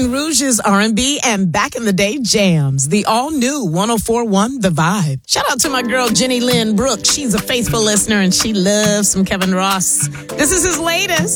Baton Rouge's R&B and back in the day jams. The all-new 104.1 The Vibe. Shout out to my girl Jenny Lynn Brooks. She's a faithful listener and she loves some Kevin Ross. This is his latest.